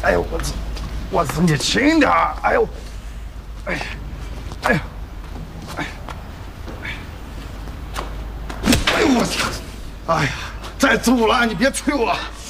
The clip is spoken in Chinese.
哎呦，我操，你轻点！哎呦，哎，哎呦，哎，哎呦，我操！哎呀，再堵了，你别催我。